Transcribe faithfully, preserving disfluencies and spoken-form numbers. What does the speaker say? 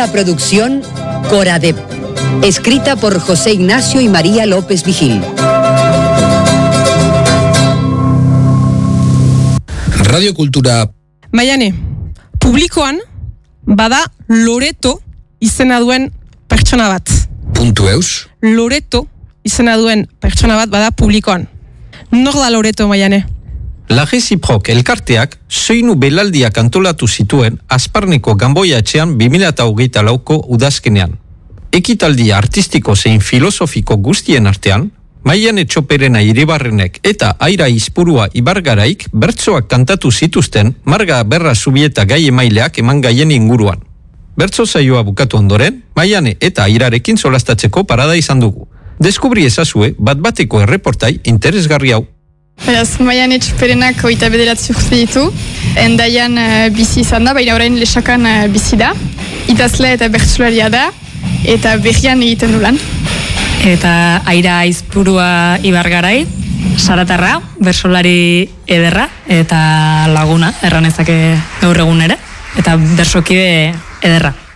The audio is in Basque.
Una producción Coradep, escrita por José Ignacio y María López Vigil. Radio Kultura. Maiane, publikoan bada Loreto izena duen pertsona bat. Puntu eus. Loreto izena duen pertsona bat bada publikoan. Nor da Loreto, Maiane? La Reciproc elkarteak soinu belaldiak antolatu zituen Asparneko Ganboia etxean bi mila hogeita lauko udazkenean. Ekitaldi artistiko zein filosofiko guztien artean, Maiane Txoperena Iribarrenek eta Aira Izpurua Ibargaraik bertsoak kantatu zituzten Marga Berra Zubieta gai emaileak eman gaien inguruan. Bertso saioa bukatu ondoren, Maiane eta Airarekin solastatzeko parada izan dugu. Deskubri ezazue bat-bateko erreportai interesgarri hau. Beraz, Maiane Txoperenak oita bederatzi urte ditu, endaian uh, bizi izan da, baina orain lesakan uh, bizi da, idazle eta bertsolaria da, eta berrian egiten du lan. Eta Aira Izpurua Ibargarai, Saratarra, bertsolari ederra, eta laguna, erranezake gaur egun ere, eta bersokide ederra.